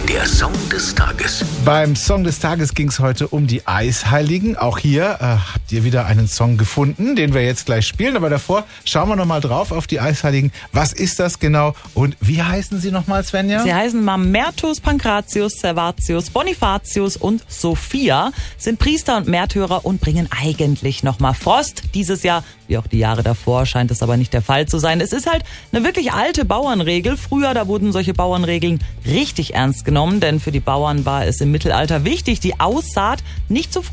Der Song des Tages. Beim Song des Tages ging es heute um die Eisheiligen. Auch hier habt ihr wieder einen Song gefunden, den wir jetzt gleich spielen. Aber davor schauen wir nochmal drauf auf die Eisheiligen. Was ist das genau und wie heißen sie nochmal, Svenja? Sie heißen Mamertus, Pankratius, Servatius, Bonifatius und Sophia, sind Priester und Märtyrer und bringen eigentlich nochmal Frost. Dieses Jahr, wie auch die Jahre davor, scheint es aber nicht der Fall zu sein. Es ist halt eine wirklich alte Bauernregel. Früher, da wurden solche Bauernregeln richtig ernst genommen, denn für die Bauern war es im Mittelalter wichtig, die Aussaat nicht zu früh